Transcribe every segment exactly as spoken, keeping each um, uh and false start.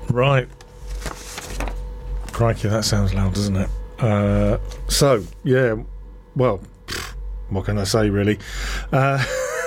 Right. Crikey, that sounds loud, doesn't it? Uh, so, yeah, well, what can I say, really? Uh,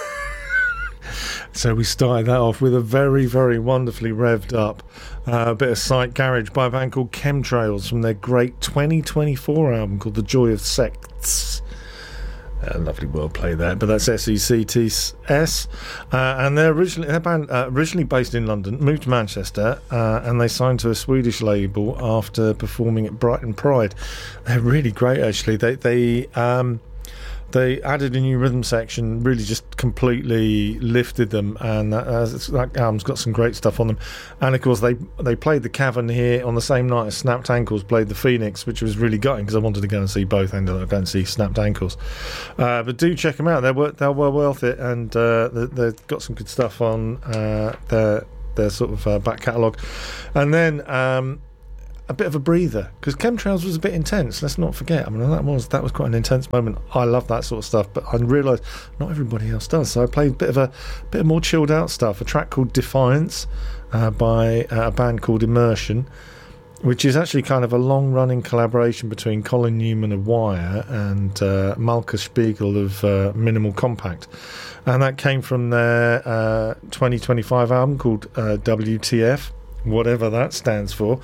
so we started that off with a very, very wonderfully revved up uh, bit of Sight Garage by a band called Chemtrails from their great twenty twenty-four album called The Joy of Sects. Uh, lovely wordplay there, but that's S E C T S, uh, and they're originally their band uh, originally based in London, moved to Manchester, uh, and they signed to a Swedish label after performing at Brighton Pride. They're really great, actually. They they um, they added a new rhythm section, really just completely lifted them, and that, uh, that album's got some great stuff on them. And of course, they they played the Cavern here on the same night as Snapped Ankles played the Phoenix, which was really gutting because I wanted to go and see both. I ended up going and see Snapped Ankles, uh, but do check them out. They're they're well worth it, and uh, they, they've got some good stuff on uh, their their sort of uh, back catalogue. And then Um, a bit of a breather, because Chemtrails was a bit intense, let's not forget. I mean, that was that was quite an intense moment. I love that sort of stuff, but I realised not everybody else does, so I played a bit of a bit of more chilled out stuff, a track called Defiance uh, by uh, a band called Immersion, which is actually kind of a long running collaboration between Colin Newman of Wire and uh, Malka Spiegel of uh, Minimal Compact, and that came from their uh, twenty twenty-five album called uh, W T F, whatever that stands for.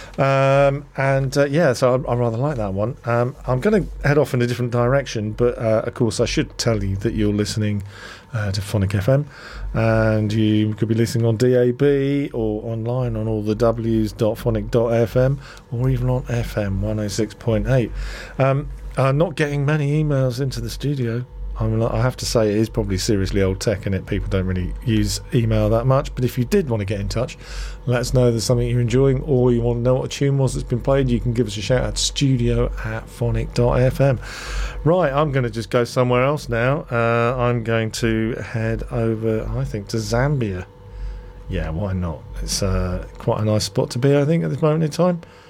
Um, and uh, yeah, so I, I rather like that one. Um, I'm going to head off in a different direction, but uh, of course I should tell you that you're listening uh, to Phonic F M, and you could be listening on D A B or online on all the w's dot phonic dot f m, or even on F M one oh six point eight. Um, I'm not getting many emails into the studio. I mean, I have to say it is probably seriously old tech in it. People don't really use email that much, but if you did want to get in touch, let us know there's something you're enjoying, or you want to know what a tune was that's been played, you can give us a shout at studio at phonic dot f m. Right, I'm going to just go somewhere else now. uh, I'm going to head over, I think, to Zambia. Yeah, why not? It's uh, quite a nice spot to be, I think, at this moment in time.